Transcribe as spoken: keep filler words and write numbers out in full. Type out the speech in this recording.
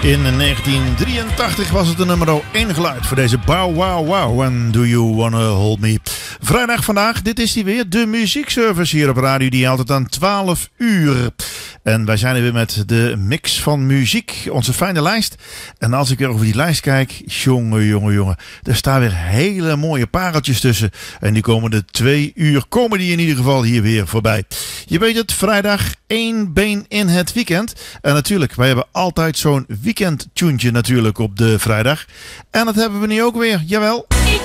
In negentien drieëntachtig was het de nummer één geluid voor deze Bow Wow Wow en Do You Wanna Hold Me. Vrijdag vandaag, dit is die weer, de muziekservice hier op Radio die altijd aan twaalf uur. En wij zijn er weer met de mix van muziek, onze fijne lijst. En als ik weer over die lijst kijk, jongen, jongen, jongen, er staan weer hele mooie pareltjes tussen. En die komende twee uur komen die in ieder geval hier weer voorbij. Je weet het, vrijdag één been in het weekend. En natuurlijk, wij hebben altijd zo'n weekendtuntje natuurlijk op de vrijdag. En dat hebben we nu ook weer, jawel.